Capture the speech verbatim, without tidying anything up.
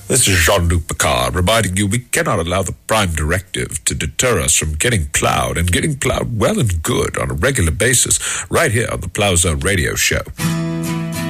This is Jean-Luc Picard reminding you we cannot allow the prime directive to deter us from getting plowed and getting plowed well and good on a regular basis right here on the Plow Zone Radio Show.